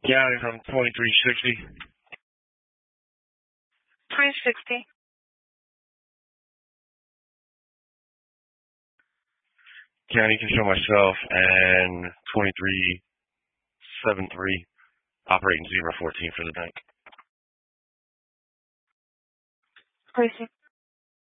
County from 2360. 360. County, can show myself and 2373 operating 014 for the bank. Tracy.